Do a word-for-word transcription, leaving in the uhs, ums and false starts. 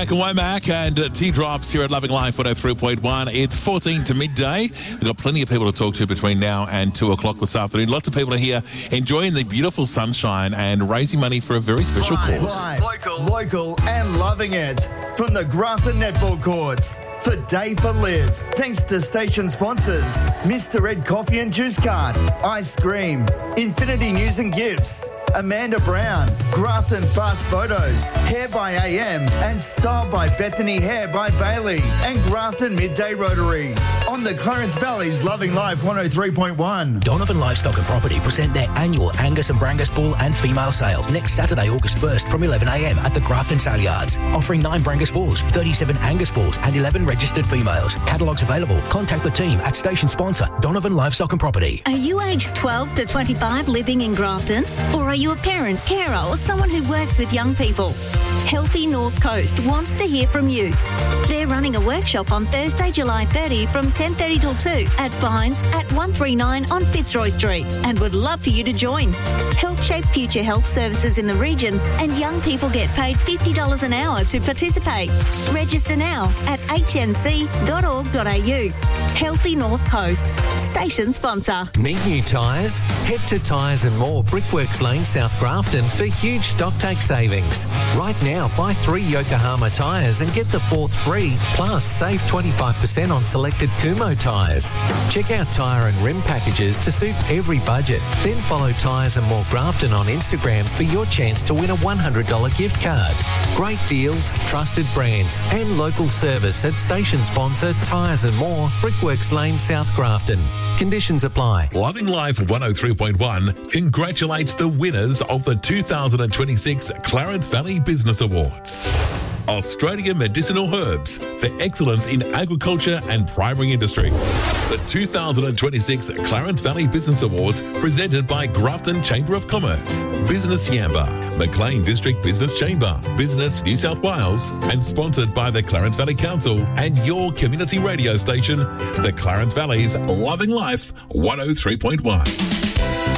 Beck and Womack and uh, Teardrops here at Loving Life one oh three point one. It's fourteen to midday. We've got plenty of people to talk to between now and two o'clock this afternoon. Lots of people are here enjoying the beautiful sunshine and raising money for a very special Live, cause. live, local, local and loving it. From the Grafton Netball Courts for Day for Live. Thanks to station sponsors Mister Ed Coffee and Juice Cart, Ice Cream, Infinity News and Gifts, Amanda Brown, Grafton Fast Photos, Hair by A M and Style by Bethany Hair by Bailey and Grafton Midday Rotary. On the Clarence Valley's Loving Life one oh three point one. Donovan Livestock and Property present their annual Angus and Brangus bull and female sale next Saturday, August first from eleven a m at the Grafton Sale Yards, offering nine Brangus bulls, thirty-seven Angus bulls and eleven registered females. Catalogues available. Contact the team at station sponsor Donovan Livestock and Property. Are you aged twelve to twenty-five living in Grafton? Or are you a parent, carer or someone who works with young people? Healthy North Coast wants to hear from you. They're running a workshop on Thursday, July thirtieth from ten thirty till two at Vines at one thirty-nine on Fitzroy Street and would love for you to join. Help shape future health services in the region and young people get paid fifty dollars an hour to participate. Register now at h n c dot org dot a u. Healthy North Coast. Station sponsor. Need new tyres? Head to Tyres and More, Brickworks Lane, South Grafton for huge stock take savings. Right now, buy three Yokohama tyres and get the fourth free, plus save twenty-five percent on selected Kumo tyres. Check out tyre and rim packages to suit every budget. Then follow Tyres and More Grafton on Instagram for your chance to win a one hundred dollars gift card. Great deals, trusted brands and local service at station sponsor Tyres and More, Brickworks Lane, South Grafton. Conditions apply. Loving Life one oh three point one congratulates the winners of the two thousand twenty-six Clarence Valley Business Awards. Australia Medicinal Herbs for excellence in agriculture and primary industry. The two thousand twenty-six Clarence Valley Business Awards presented by Grafton Chamber of Commerce, Business Yamba, Maclean District Business Chamber, Business New South Wales, and sponsored by the Clarence Valley Council and your community radio station, the Clarence Valley's Loving Life one oh three point one.